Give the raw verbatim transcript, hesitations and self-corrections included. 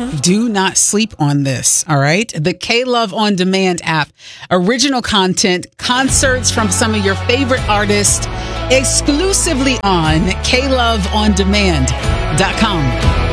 Do not sleep on this, all right? The K-Love On Demand app. Original content, concerts from some of your favorite artists, exclusively on K Love On Demand dot com.